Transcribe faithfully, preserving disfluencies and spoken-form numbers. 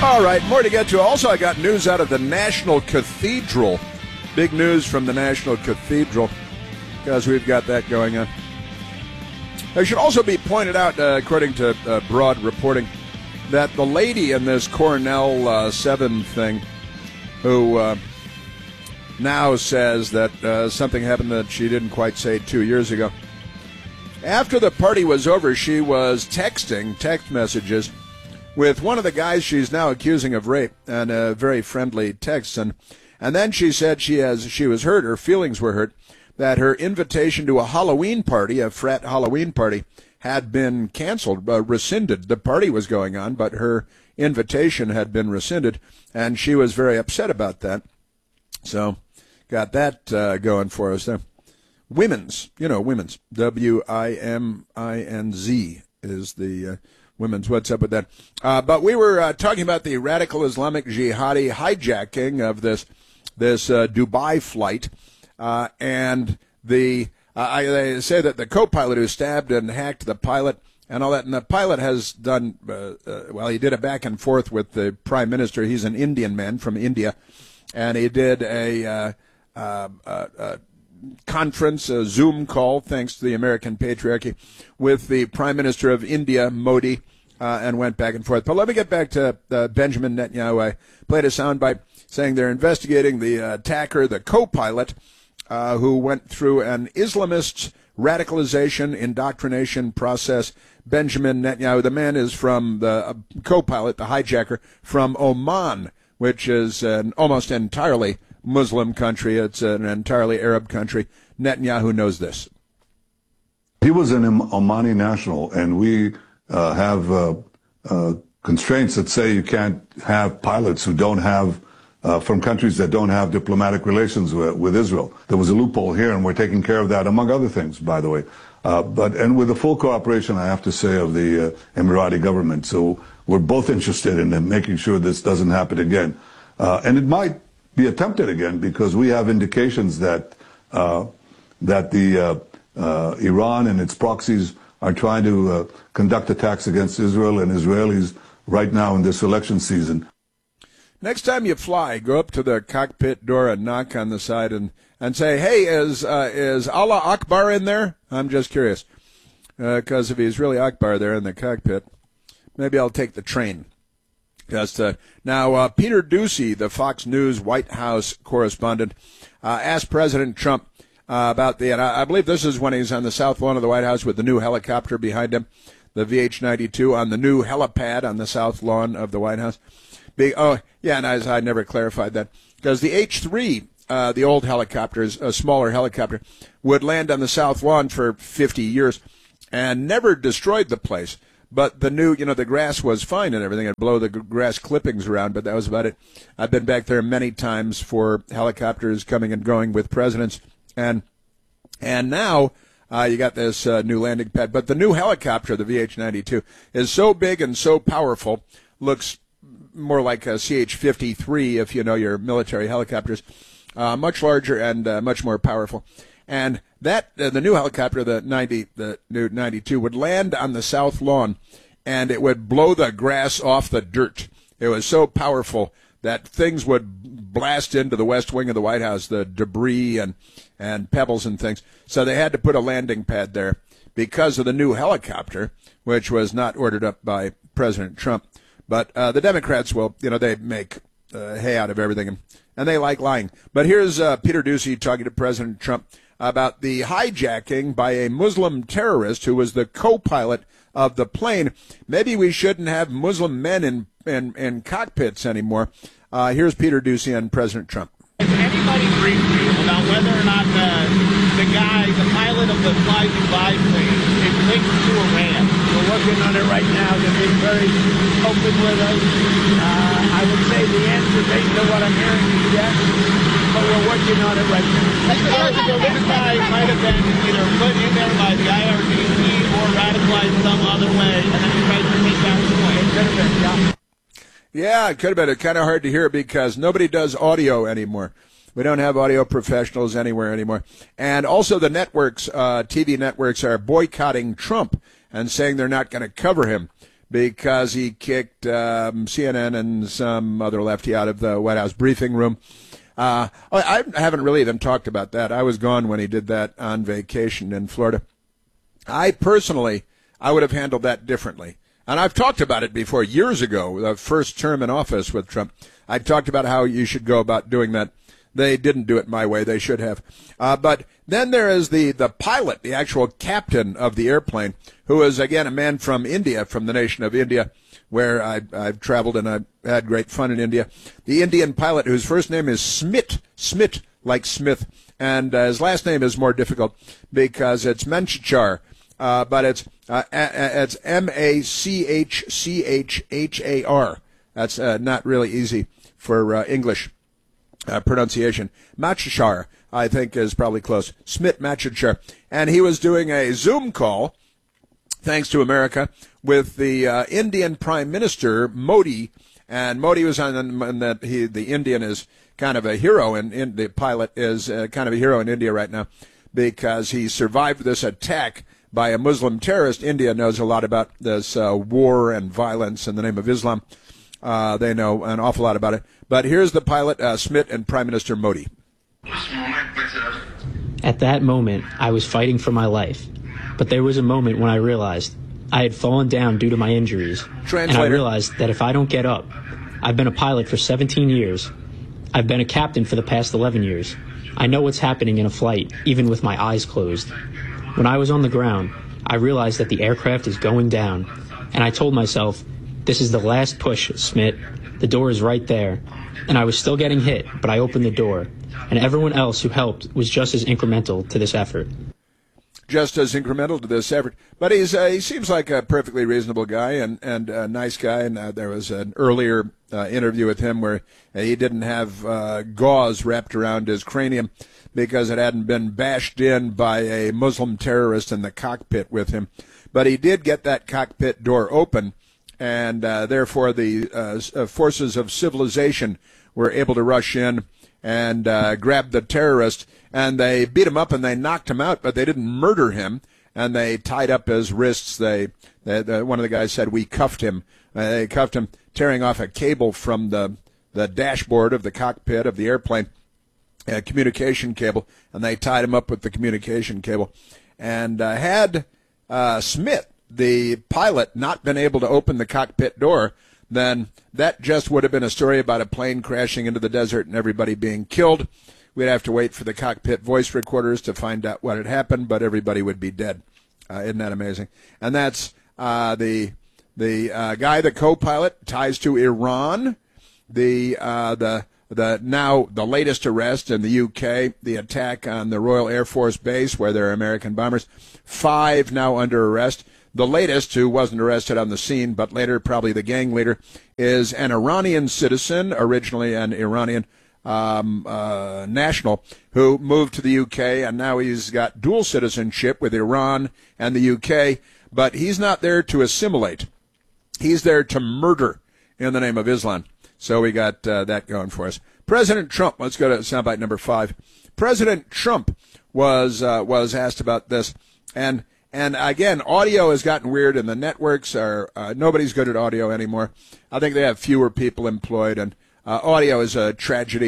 All right, more to get to. Also, I got news out of the National Cathedral. Big news from the National Cathedral, because we've got that going on. It should also be pointed out, uh, according to uh, Broad reporting, that the lady in this Cornell uh, seven thing, who uh, now says that uh, something happened that she didn't quite say two years ago. After the party was over, she was texting text messages with one of the guys she's now accusing of rape, and a very friendly text. And, and then she said she has she was hurt, her feelings were hurt, that her invitation to a Halloween party, a frat Halloween party, had been canceled, uh, rescinded. The party was going on, but her invitation had been rescinded, and she was very upset about that. So got that uh, going for us there. Women's, you know, women's, W I M I N Z is the uh, women's. What's up with that? Uh, but we were uh, talking about the radical Islamic jihadi hijacking of this this uh, Dubai flight, uh, and the uh, I they say that the co-pilot who stabbed and hacked the pilot and all that, and the pilot has done uh, uh, well. He did a back and forth with the prime minister. He's an Indian man from India, and he did a uh, uh, uh, uh, conference, a Zoom call, thanks to the American patriarchy, with the Prime Minister of India, Modi, uh, and went back and forth. But let me get back to uh, Benjamin Netanyahu. I played a soundbite saying they're investigating the uh, attacker, the co-pilot, uh, who went through an Islamist radicalization, indoctrination process. Benjamin Netanyahu, the man is from the uh, co-pilot, the hijacker, from Oman, which is an almost entirely Muslim country. It's an entirely Arab country. Netanyahu knows this. He was an Omani national, and we uh, have uh, uh, constraints that say you can't have pilots who don't have, uh, from countries that don't have diplomatic relations with, with Israel. There was a loophole here, and we're taking care of that, among other things, by the way. Uh, but and with the full cooperation, I have to say, of the uh, Emirati government. So we're both interested in making sure this doesn't happen again. Uh, and it might be attempted again, because we have indications that uh, that the uh, uh, Iran and its proxies are trying to uh, conduct attacks against Israel and Israelis right now in this election season. Next time you fly, go up to the cockpit door and knock on the side and, and say, hey, is uh, is Allah Akbar in there? I'm just curious, because uh, if he's really Akbar there in the cockpit, maybe I'll take the train. Just, uh, now, uh, Peter Doocy, the Fox News White House correspondent, uh, asked President Trump uh, about the, and I, I believe this is when he's on the south lawn of the White House with the new helicopter behind him, the V H ninety-two, on the new helipad on the south lawn of the White House. Big, oh, yeah, and I, I never clarified that, because the H three, uh, the old helicopters, a smaller helicopter, would land on the south lawn for fifty years and never destroyed the place. But the new, you know, the grass was fine and everything. I'd blow the grass clippings around, but that was about it. I've been back there many times for helicopters coming and going with presidents. And and now uh, you got this uh, new landing pad. But the new helicopter, the V H ninety-two, is so big and so powerful, looks more like a C H fifty-three, if you know your military helicopters, uh, much larger and uh, much more powerful. And that uh, the new helicopter, the ninety, the new ninety-two, would land on the south lawn, and it would blow the grass off the dirt. It was so powerful that things would blast into the west wing of the White House, the debris and and pebbles and things. So they had to put a landing pad there because of the new helicopter, which was not ordered up by President Trump. But uh, the Democrats will, you know, they make uh, hay out of everything, and, and they like lying. But here's uh, Peter Doocy talking to President Trump about the hijacking by a Muslim terrorist who was the co-pilot of the plane. Maybe we shouldn't have Muslim men in, in, in cockpits anymore. Uh, here's Peter Doocy and President Trump. Has anybody briefed you about whether or not the, the guy, the pilot of the Fly Dubai plane, is linked to Iran? We're working on it right now. They're being very open with us. Uh, I would say the answer, based on what I'm hearing, is yes, but we're working on it right now. This guy might have been either put in there by the I R G C or radicalized some other way, and then he tried to take down the plane. It could have been, yeah. Yeah, it could have been. It's kind of hard to hear because nobody does audio anymore. We don't have audio professionals anywhere anymore. And also the networks, uh, T V networks, are boycotting Trump and saying they're not going to cover him because he kicked um, C N N and some other lefty out of the White House briefing room. Uh, I, I haven't really even talked about that. I was gone when he did that on vacation in Florida. I personally, I would have handled that differently. And I've talked about it before, years ago, the first term in office with Trump. I talked about how you should go about doing that. They didn't do it my way. They should have. Uh, but then there is the, the pilot, the actual captain of the airplane, who is, again, a man from India, from the nation of India, where I, I've traveled and I've had great fun in India. The Indian pilot, whose first name is Smit, Smit like Smith, and uh, his last name is more difficult because it's Manchachar, uh, but it's uh, a- it's M A C H C H H A R. That's uh, not really easy for uh, English uh, pronunciation. Manchachar, I think, is probably close. Smit Manchachar. And he was doing a Zoom call, thanks to America, with the uh, Indian Prime Minister, Modi. And Modi was on the, that he, the Indian is kind of a hero, and in, the pilot is uh, kind of a hero in India right now because he survived this attack by a Muslim terrorist. India knows a lot about this uh, war and violence in the name of Islam. Uh, they know an awful lot about it. But here's the pilot, uh, Smit, and Prime Minister Modi. At that moment, I was fighting for my life. But there was a moment when I realized I had fallen down due to my injuries. Translator. And I realized that if I don't get up, I've been a pilot for seventeen years. I've been a captain for the past eleven years. I know what's happening in a flight, even with my eyes closed. When I was on the ground, I realized that the aircraft is going down. And I told myself, this is the last push, Smit. The door is right there. And I was still getting hit, but I opened the door. And everyone else who helped was just as incremental to this effort. Just as incremental to this effort. But he's uh, he seems like a perfectly reasonable guy and, and a nice guy. And uh, there was an earlier uh, interview with him where he didn't have uh, gauze wrapped around his cranium because it hadn't been bashed in by a Muslim terrorist in the cockpit with him. But he did get that cockpit door open, and uh, therefore the uh, forces of civilization were able to rush in and uh, grab the terrorist, and they beat him up and they knocked him out, but they didn't murder him, and they tied up his wrists. They, they, they one of the guys said, we cuffed him. Uh, they cuffed him, tearing off a cable from the, the dashboard of the cockpit of the airplane, a communication cable, and they tied him up with the communication cable. And uh, had uh, Smit, the pilot, not been able to open the cockpit door, then that just would have been a story about a plane crashing into the desert and everybody being killed. We'd have to wait for the cockpit voice recorders to find out what had happened, but everybody would be dead. Uh, isn't that amazing? And that's uh, the the uh, guy, the co-pilot, ties to Iran. The uh, the the now the latest arrest in the U K, the attack on the Royal Air Force Base where there are American bombers. Five now under arrest. The latest, who wasn't arrested on the scene, but later probably the gang leader, is an Iranian citizen, originally an Iranian um, uh, national, who moved to the U K, and now he's got dual citizenship with Iran and the U K, but he's not there to assimilate. He's there to murder in the name of Islam. So we got uh, that going for us. President Trump, let's go to soundbite number five. President Trump was uh, was asked about this, and And again, audio has gotten weird, and the networks are, uh, nobody's good at audio anymore. I think they have fewer people employed, and uh, audio is a tragedy.